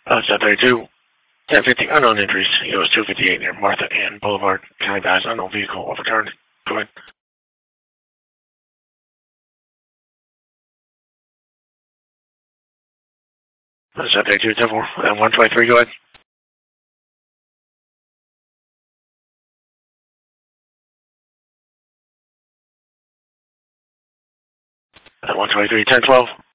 South 32, 1050, unknown injuries, US 258 near Martha Ann Boulevard, County Pass, unknown vehicle overturned. Go ahead. South 32, 10-4, and 123, go ahead. 123, 10-12.